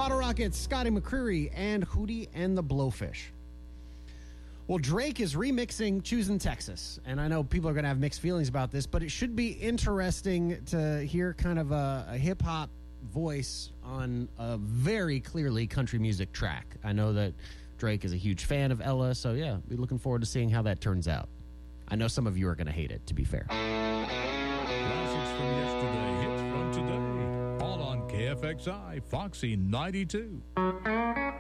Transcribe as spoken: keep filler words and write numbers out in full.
Bottle Rockets, Scotty McCreery, and Hootie and the Blowfish. Well, Drake is remixing Choosing Texas, and I know people are going to have mixed feelings about this, but it should be interesting to hear kind of a, a hip-hop voice on a very clearly country music track. I know that Drake is a huge fan of Ella, so yeah, be looking forward to seeing how that turns out. I know some of you are going to hate it, to be fair. Classics from yesterday, hits from today, all on K F X I, Foxy ninety-two.